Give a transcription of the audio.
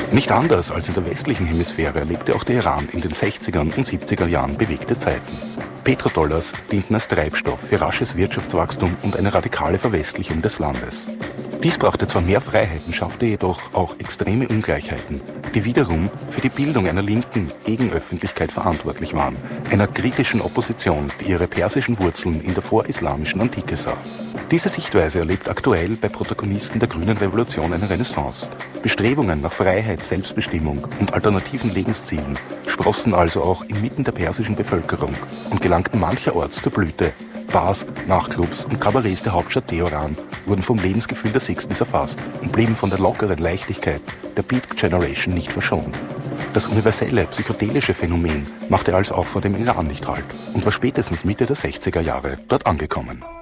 Nicht anders als in der westlichen Hemisphäre erlebte auch der Iran in den 60er und 70er Jahren bewegte Zeiten. Petrodollars dienten als Treibstoff für rasches Wirtschaftswachstum und eine radikale Verwestlichung des Landes. Dies brachte zwar mehr Freiheiten, schaffte jedoch auch extreme Ungleichheiten, die wiederum für die Bildung einer linken Gegenöffentlichkeit verantwortlich waren, einer kritischen Opposition, die ihre persischen Wurzeln in der vorislamischen Antike sah. Diese Sichtweise erlebt aktuell bei Protagonisten der grünen Revolution eine Renaissance. Bestrebungen nach Freiheit, Selbstbestimmung und alternativen Lebenszielen sprossen also auch inmitten der persischen Bevölkerung und gelangten mancherorts zur Blüte. Bars, Nachtclubs und Kabarets der Hauptstadt Teheran wurden vom Lebensgefühl der Sixties erfasst und blieben von der lockeren Leichtigkeit der Beat Generation nicht verschont. Das universelle psychedelische Phänomen machte also auch vor dem Iran nicht Halt und war spätestens Mitte der 60er Jahre dort angekommen.